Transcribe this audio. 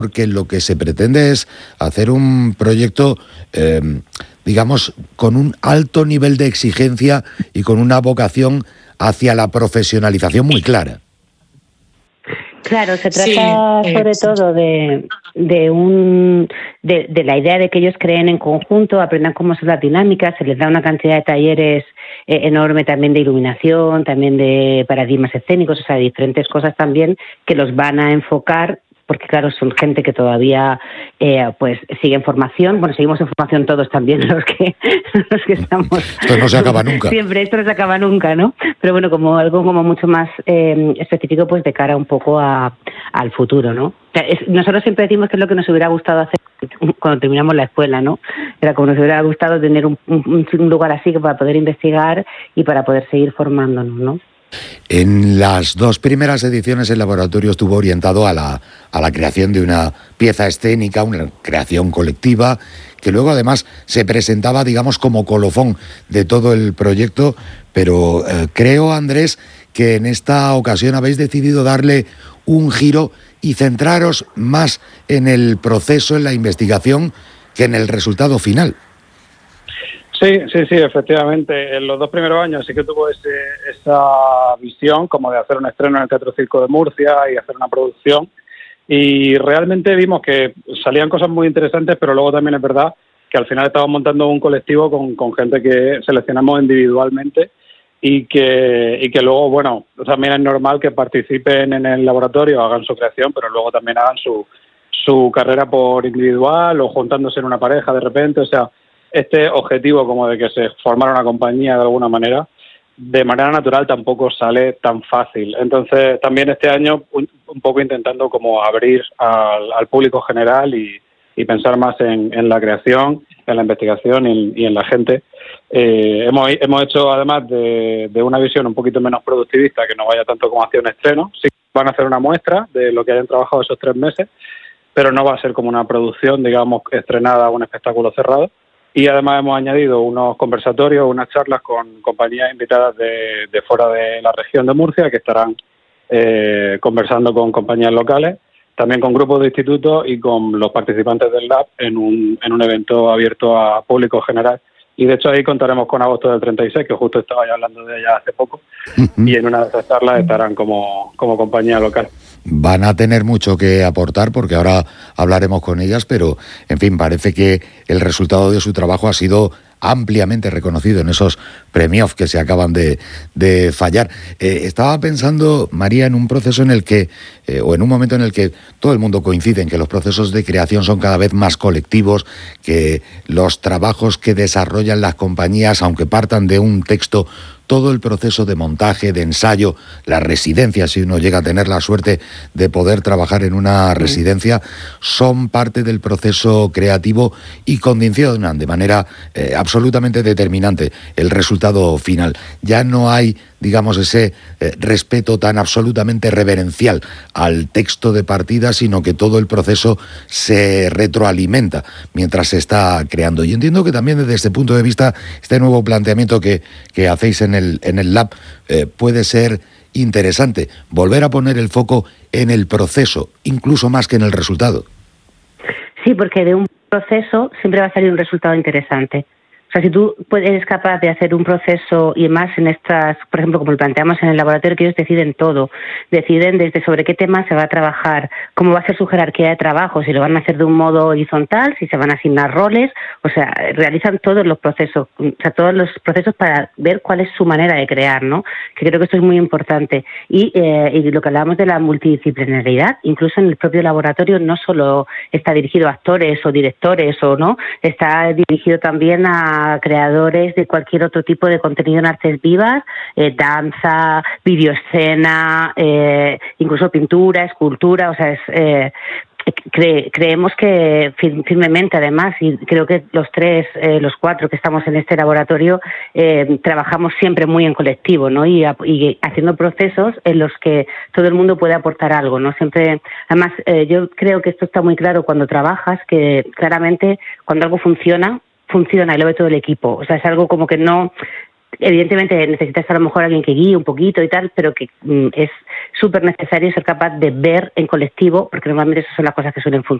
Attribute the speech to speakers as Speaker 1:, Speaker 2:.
Speaker 1: porque lo que se pretende es hacer un proyecto, digamos, con un alto nivel de exigencia y con una vocación hacia la profesionalización muy clara.
Speaker 2: Claro, se trata sobre todo de la idea de que ellos creen en conjunto, aprendan cómo son las dinámicas, se les da una cantidad de talleres enorme también de iluminación, también de paradigmas escénicos, o sea, diferentes cosas también que los van a enfocar, porque claro, son gente que todavía pues sigue en formación. Bueno, seguimos en formación todos también, los que estamos...
Speaker 1: Esto no se acaba nunca.
Speaker 2: Siempre, esto no se acaba nunca, ¿no? Pero bueno, como algo como mucho más específico, pues de cara un poco al futuro, ¿no? O sea, nosotros siempre decimos que es lo que nos hubiera gustado hacer cuando terminamos la escuela, ¿no? Era como nos hubiera gustado tener un lugar así para poder investigar y para poder seguir formándonos, ¿no?
Speaker 1: En las dos primeras ediciones el laboratorio estuvo orientado a la creación de una pieza escénica, una creación colectiva, que luego además se presentaba, digamos, como colofón de todo el proyecto, pero creo, Andrés, que en esta ocasión habéis decidido darle un giro y centraros más en el proceso, en la investigación, que en el resultado final.
Speaker 3: Sí, efectivamente. En los dos primeros años sí que tuvo esa visión como de hacer un estreno en el Teatro Circo de Murcia y hacer una producción. Y realmente vimos que salían cosas muy interesantes, pero luego también es verdad que al final estábamos montando un colectivo con gente que seleccionamos individualmente y que luego, bueno, también es normal que participen en el laboratorio, hagan su creación, pero luego también hagan su carrera por individual o juntándose en una pareja de repente, o sea, este objetivo como de que se formara una compañía de alguna manera, de manera natural tampoco sale tan fácil. Entonces también este año un poco intentando como abrir al público general y pensar más en la creación, en la investigación y en la gente. Hemos hecho además de una visión un poquito menos productivista, que no vaya tanto como hacia un estreno. Sí van a hacer una muestra de lo que hayan trabajado esos 3 meses, pero no va a ser como una producción, digamos, estrenada, un espectáculo cerrado. Y además hemos añadido unos conversatorios, unas charlas con compañías invitadas de fuera de la región de Murcia que estarán conversando con compañías locales, también con grupos de institutos y con los participantes del lab en un evento abierto a público general. Y de hecho ahí contaremos con Agosto del 36, que justo estaba ya hablando de ella hace poco, y en una de esas charlas estarán como compañía local.
Speaker 1: Van a tener mucho que aportar porque ahora hablaremos con ellas, pero en fin, parece que el resultado de su trabajo ha sido ampliamente reconocido en esos premios que se acaban de fallar. Estaba pensando, María, en un proceso en el que, o en un momento en el que todo el mundo coincide en que los procesos de creación son cada vez más colectivos, que los trabajos que desarrollan las compañías, aunque partan de un texto, todo el proceso de montaje, de ensayo, la residencia, si uno llega a tener la suerte de poder trabajar en una residencia, son parte del proceso creativo y condicionan de manera absolutamente determinante el resultado final. Ya no hay, digamos, ese respeto tan absolutamente reverencial al texto de partida, sino que todo el proceso se retroalimenta mientras se está creando. Y entiendo que también desde este punto de vista, este nuevo planteamiento que hacéis en el lab puede ser interesante, volver a poner el foco en el proceso, incluso más que en el resultado.
Speaker 2: Sí, porque de un proceso siempre va a salir un resultado interesante. O sea, si tú eres capaz de hacer un proceso y más en estas, por ejemplo, como lo planteamos en el laboratorio, que ellos deciden todo, deciden desde sobre qué tema se va a trabajar, cómo va a ser su jerarquía de trabajo, si lo van a hacer de un modo horizontal, si se van a asignar roles, o sea, realizan todos los procesos, para ver cuál es su manera de crear, ¿no? Que creo que esto es muy importante. Y lo que hablábamos de la multidisciplinaridad, incluso en el propio laboratorio no solo está dirigido a actores o directores o no, está dirigido también a creadores de cualquier otro tipo de contenido en artes vivas, danza, videoescena, incluso pintura, escultura, o sea, creemos que firmemente además, y creo que los 4 que estamos en este laboratorio trabajamos siempre muy en colectivo, ¿no? Y haciendo procesos en los que todo el mundo puede aportar algo, ¿no? Siempre, además, yo creo que esto está muy claro cuando trabajas, que claramente cuando algo funciona y lo ve todo el equipo. O sea, es algo como que no evidentemente necesitas a lo mejor alguien que guíe un poquito y tal, pero que es súper necesario ser capaz de ver en colectivo, porque normalmente esas son las cosas que suelen funcionar.